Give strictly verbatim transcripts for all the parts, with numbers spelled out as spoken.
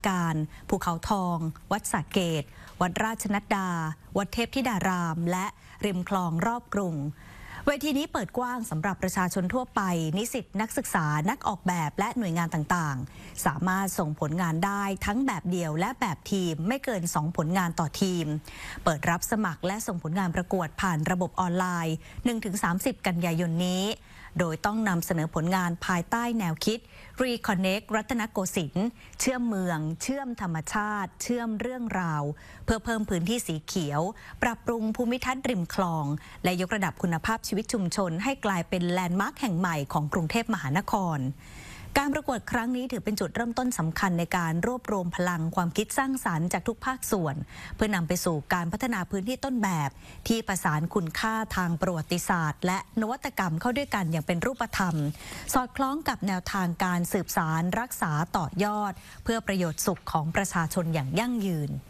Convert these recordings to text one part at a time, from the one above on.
การภูเขาทองวัดสระเกตวัดราชนัดดาวัดเทพธิดารามและริมคลองรอบกรุงเวทีนี้เปิดกว้างสำหรับประชาชนทั่วไปนิสิตนักศึกษานักออกแบบและหน่วยงานต่างๆสามารถส่งผลงานได้ทั้งแบบเดี่ยวและแบบทีมไม่เกินสองผลงานต่อทีมเปิดรับสมัครและส่งผลงานประกวดผ่านระบบออนไลน์ หนึ่งถึงสามสิบ กันยายนนี้โดยต้องนำเสนอผลงานภายใต้แนวคิด Reconnect รัตนโกสินทร์เชื่อมเมืองเชื่อมธรรมชาติเชื่อมเรื่องราวเพื่อเพิ่มพื้นที่สีเขียวปรับปรุงภูมิทัศน์ริมคลองและยกระดับคุณภาพชีวิตชุมชนให้กลายเป็นแลนด์มาร์คแห่งใหม่ของกรุงเทพมหานครการประกวดครั้งนี้ถือเป็นจุดเริ่มต้นสำคัญในการรวบรวมพลังความคิดสร้างสรรค์จากทุกภาคส่วนเพื่อนำไปสู่การพัฒนาพื้นที่ต้นแบบที่ประสานคุณค่าทางประวัติศาสตร์และนวัตกรรมเข้าด้วยกันอย่างเป็นรูปธรรมสอดคล้องกับแนวทางการสืบสานรักษาต่อยอดเพื่อประโยชน์สุขของประชาชนอย่างยั่งยืน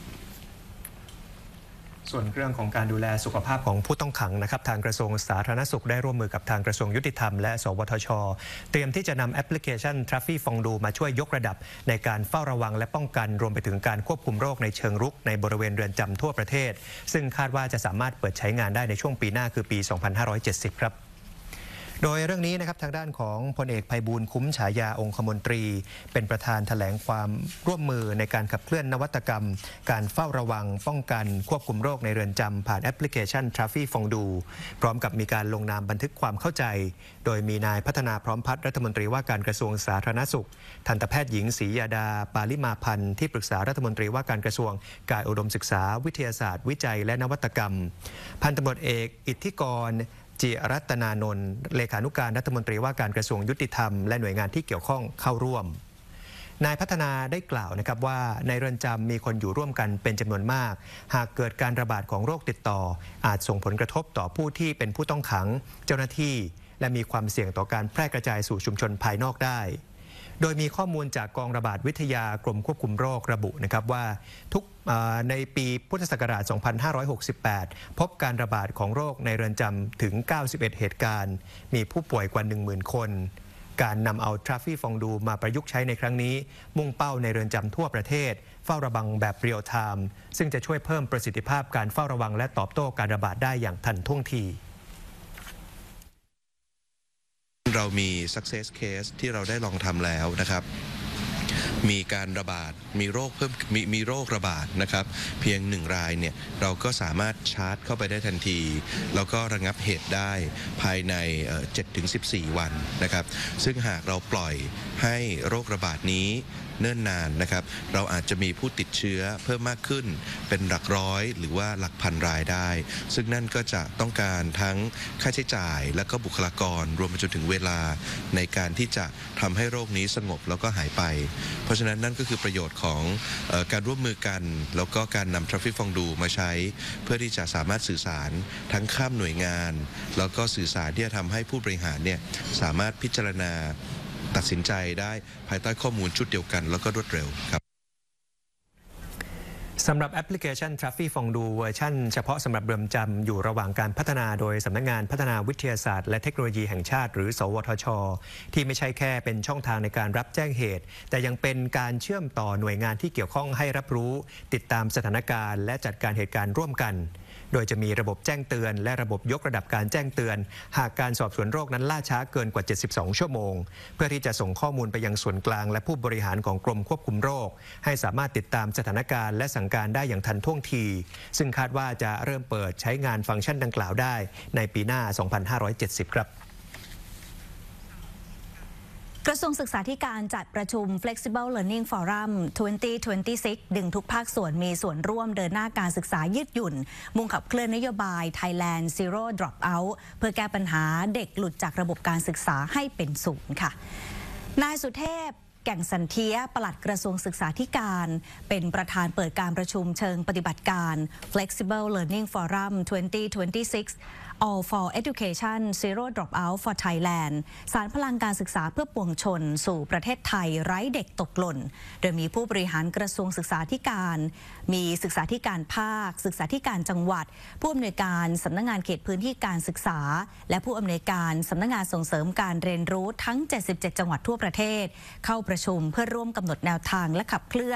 ส่วนเรื่องของการดูแลสุขภาพของผู้ต้องขังนะครับทางกระทรวงสาธารณสุขได้ร่วมมือกับทางกระทรวงยุติธรรมและสวทช.เตรียมที่จะนำแอปพลิเคชัน Traffy ฟองดูมาช่วยยกระดับในการเฝ้าระวังและป้องกันรวมไปถึงการควบคุมโรคในเชิงรุกในบริเวณเรือนจำทั่วประเทศซึ่งคาดว่าจะสามารถเปิดใช้งานได้ในช่วงปีหน้าคือปี สองพันห้าร้อยเจ็ดสิบ ครับโดยเรื่องนี้นะครับทางด้านของพลเอกไพบูลย์คุ้มฉายาองคมนตรีเป็นประธานแถลงความร่วมมือในการขับเคลื่อนนวัตกรรมการเฝ้าระวังป้องกันควบคุมโรคในเรือนจำผ่านแอปพลิเคชัน Traffy ฟองดูพร้อมกับมีการลงนามบันทึกความเข้าใจโดยมีนายพัฒนาพร้อมพัฒน์รัฐมนตรีว่าการกระทรวงสาธารณสุขทันตแพทย์หญิงศรียาดาปาลิมาพันธ์ที่ปรึกษารัฐมนตรีว่าการกระทรวงการอุดมศึกษาวิทยาศาสตร์วิจัยและนวัตกรรมพันตำรวจเอกอิทธิกรจิรัตนานนท์เลขานุการรัฐมนตรีว่าการกระทรวงยุติธรรมและหน่วยงานที่เกี่ยวข้องเข้าร่วมนายพัฒนาได้กล่าวนะครับว่าในเรือนจำมีคนอยู่ร่วมกันเป็นจำนวนมากหากเกิดการระบาดของโรคติดต่ออาจส่งผลกระทบต่อผู้ที่เป็นผู้ต้องขังเจ้าหน้าที่และมีความเสี่ยงต่อการแพร่กระจายสู่ชุมชนภายนอกได้โดยมีข้อมูลจากกองระบาดวิทยากรมควบคุมโรคระบุนะครับว่าทุกในปีพุทธศักราช สองพันห้าร้อยหกสิบแปด พบการระบาดของโรคในเรือนจำถึง เก้าสิบเอ็ด เหตุการณ์มีผู้ป่วยกว่า หนึ่งหมื่น คนการนำเอา Traffy ฟองดูมาประยุกต์ใช้ในครั้งนี้มุ่งเป้าในเรือนจำทั่วประเทศเฝ้าระวังแบบเรียลไทม์ซึ่งจะช่วยเพิ่มประสิทธิภาพการเฝ้าระวังและตอบโต้การระบาดได้อย่างทันท่วงทีเรามี success case ที่เราได้ลองทำแล้วนะครับมีการระบาดมีโรคเพิ่มมีมีโรคระบาดนะครับเพียงหนึ่งรายเนี่ยเราก็สามารถชาร์จเข้าไปได้ทันทีแล้วก็ระงับเหตุได้ภายใน เจ็ดถึงสิบสี่ วันนะครับซึ่งหากเราปล่อยให้โรคระบาดนี้เนิ่นนานนะครับเราอาจจะมีผู้ติดเชื้อเพิ่มมากขึ้นเป็นหลักร้อยหรือว่าหลักพันรายได้ซึ่งนั่นก็จะต้องการทั้งค่าใช้จ่ายและก็บุคลากรรวมไปจนถึงเวลาในการที่จะทำให้โรคนี้สงบแล้วก็หายไปเพราะฉะนั้นนั่นก็คือประโยชน์ของเอ่อการร่วมมือกันแล้วก็การนำ Traffy ฟองดูมาใช้เพื่อที่จะสามารถสื่อสารทั้งข้ามหน่วยงานแล้วก็สื่อสารที่จะทำให้ผู้บริหารเนี่ยสามารถพิจารณาตัดสินใจได้ภายใต้ข้อมูลชุดเดียวกันแล้วก็รวดเร็วครับสำหรับแอปพลิเคชัน Traffy ฟองดูเวอร์ชันเฉพาะสำหรับเรือนจำอยู่ระหว่างการพัฒนาโดยสำนักงานพัฒนาวิทยาศาสตร์และเทคโนโลยีแห่งชาติหรือสวทช.ที่ไม่ใช่แค่เป็นช่องทางในการรับแจ้งเหตุแต่ยังเป็นการเชื่อมต่อหน่วยงานที่เกี่ยวข้องให้รับรู้ติดตามสถานการณ์และจัดการเหตุการณ์ร่วมกันโดยจะมีระบบแจ้งเตือนและระบบยกระดับการแจ้งเตือนหากการสอบสวนโรคนั้นล่าช้าเกินกว่าเจ็ดสิบสองชั่วโมงเพื่อที่จะส่งข้อมูลไปยังส่วนกลางและผู้บริหารของกรมควบคุมโรคให้สามารถติดตามสถานการณ์และสั่งการได้อย่างทันท่วงทีซึ่งคาดว่าจะเริ่มเปิดใช้งานฟังก์ชันดังกล่าวได้ในปีหน้า สองพันห้าร้อยเจ็ดสิบ ครับกระทรวงศึกษาธิการจัดประชุม Flexible Learning Forum สองพันยี่สิบหก ดึงทุกภาคส่วนมีส่วนร่วมเดินหน้าการศึกษายืดหยุ่นมุ่งขับเคลื่อนนโยบาย Thailand Zero Dropout เพื่อแก้ปัญหาเด็กหลุดจากระบบการศึกษาให้เป็นศูนย์ค่ะนายสุเทพแก่งสันเทียปลัดกระทรวงศึกษาธิการเป็นประธานเปิดการประชุมเชิงปฏิบัติการ Flexible Learning Forum สองพันยี่สิบหก All for Education Zero Dropout for Thailand สารพลังการศึกษาเพื่อปวงชนสู่ประเทศไทยไร้เด็กตกหล่นโดยมีผู้บริหารกระทรวงศึกษาธิการมีศึกษาธิการภาคศึกษาธิการจังหวัดผู้อำนวยการสำนักงานเขตพื้นที่การศึกษาและผู้อำนวยการสำนักงานส่งเสริมการเรียนรู้ทั้งเจ็ดสิบเจ็ดจังหวัดทั่วประเทศเข้าประชุมเพื่อร่วมกำหนดแนวทางและขับเคลื่อน